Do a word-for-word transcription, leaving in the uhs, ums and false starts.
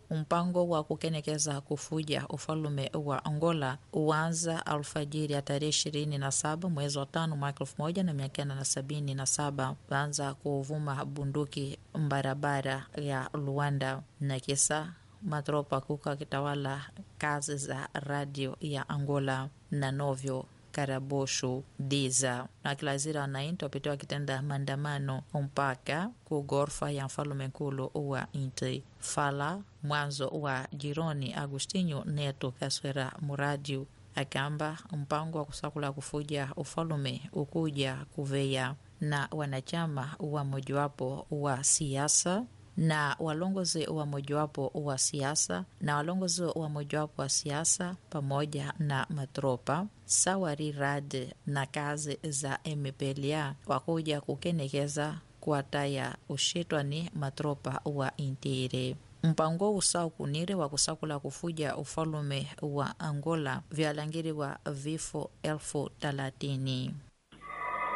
Mpango wa kukenekeza kufuja ufalume wa Angola uanza alfajiri ya tarehe ishirini na saba mwezi wa tano mwaka elfu moja na mia kenda na sabini na saba waanza kuvuma bunduki barabara ya Luanda na kisa matropa kuka kitawala kazi za radio ya Angola na novyo Karabosho Diza na kilazira wanainti wapitiwa kitenda maandamano mpaka kugorfa ya mfalume nkulu wa inti fala mwanzo wa jironi Agustinho Neto Kaswera Muradio akamba mpango wa kusakula kufuja ufalume ukuja kuveya na wanachama wa mojawapo wa siasa na walongozi wa mojawapo wa siasa na walongozi wa mojawapo wa siasa pamoja na matropa sawari rad na kazi za M P L A wakuja kukenekeza kuataya ushitwa ni matropa wa intire. Mpango usao kunire wa kusakula kufuja ufalume wa Angola vyalangiri wa vifo elfu talatini.